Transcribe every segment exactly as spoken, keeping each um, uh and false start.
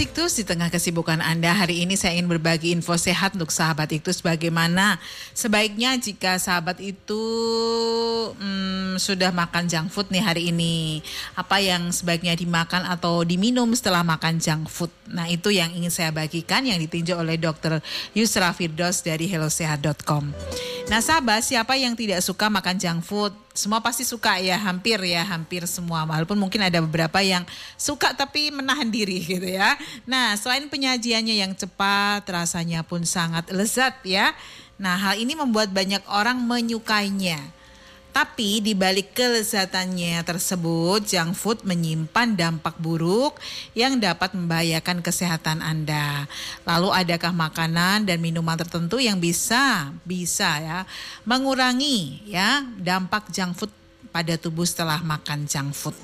Sahabat Iktus, di tengah kesibukan Anda hari ini saya ingin berbagi info sehat untuk sahabat Iktus. Bagaimana sebaiknya jika sahabat itu hmm, sudah makan junk food nih hari ini. Apa yang sebaiknya dimakan atau diminum setelah makan junk food. Nah itu yang ingin saya bagikan yang ditinjau oleh dokter Yusra Firdaus dari hello sehat dot com. Nah sahabat, siapa yang tidak suka makan junk food? Semua pasti suka ya, hampir ya, hampir semua. Walaupun mungkin ada beberapa yang suka tapi menahan diri gitu ya. Nah, selain penyajiannya yang cepat, rasanya pun sangat lezat ya. Nah, hal ini membuat banyak orang menyukainya. Tapi di balik kelezatannya tersebut, junk food menyimpan dampak buruk yang dapat membahayakan kesehatan Anda. Lalu adakah makanan dan minuman tertentu yang bisa bisa ya mengurangi ya dampak junk food pada tubuh setelah makan junk food?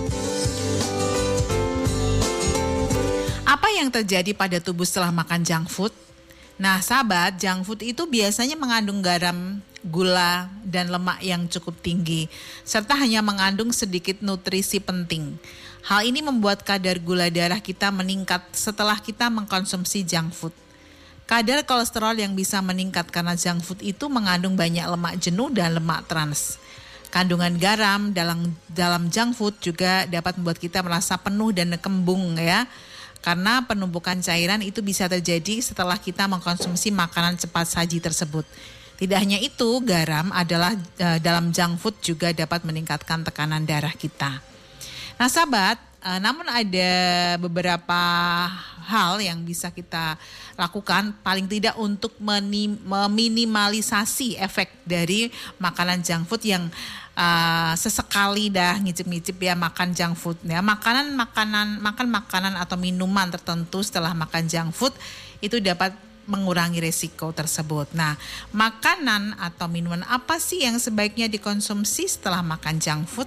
Apa yang terjadi pada tubuh setelah makan junk food? Nah, sahabat, junk food itu biasanya mengandung garam, gula, dan lemak yang cukup tinggi, serta hanya mengandung sedikit nutrisi penting. Hal ini membuat kadar gula darah kita meningkat setelah kita mengkonsumsi junk food. Kadar kolesterol yang bisa meningkat karena junk food itu mengandung banyak lemak jenuh dan lemak trans. Kandungan garam dalam dalam junk food juga dapat membuat kita merasa penuh dan kembung ya. Karena penumpukan cairan itu bisa terjadi setelah kita mengkonsumsi makanan cepat saji tersebut. Tidak hanya itu, garam adalah e, dalam junk food juga dapat meningkatkan tekanan darah kita. Nah sahabat, e, namun ada beberapa hal yang bisa kita lakukan paling tidak untuk menim, meminimalisasi efek dari makanan junk food yang Uh, sesekali dah ngicip-ngicip ya makan junk food ya. Makanan makanan makan makanan atau minuman tertentu setelah makan junk food itu dapat mengurangi resiko tersebut. Nah, makanan atau minuman apa sih yang sebaiknya dikonsumsi setelah makan junk food?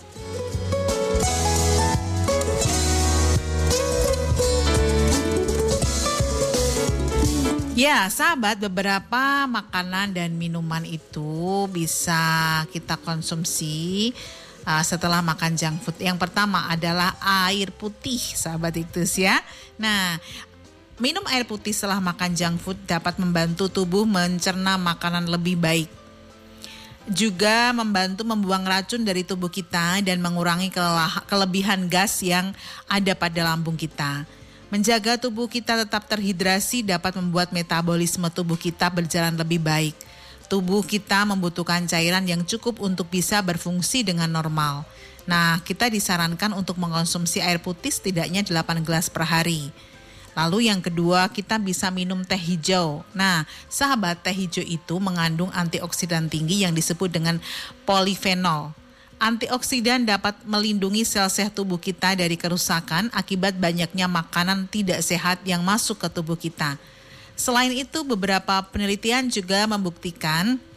Ya, sahabat, beberapa makanan dan minuman itu bisa kita konsumsi uh, setelah makan junk food. Yang pertama adalah air putih, sahabat Iktus ya. Nah, minum air putih setelah makan junk food dapat membantu tubuh mencerna makanan lebih baik. Juga membantu membuang racun dari tubuh kita dan mengurangi kelelah, kelebihan gas yang ada pada lambung kita. Menjaga tubuh kita tetap terhidrasi dapat membuat metabolisme tubuh kita berjalan lebih baik. Tubuh kita membutuhkan cairan yang cukup untuk bisa berfungsi dengan normal. Nah, kita disarankan untuk mengkonsumsi air putih setidaknya delapan gelas per hari. Lalu yang kedua, kita bisa minum teh hijau. Nah, sahabat, teh hijau itu mengandung antioksidan tinggi yang disebut dengan polifenol. Antioksidan dapat melindungi sel-sel tubuh kita dari kerusakan akibat banyaknya makanan tidak sehat yang masuk ke tubuh kita. Selain itu, beberapa penelitian juga membuktikan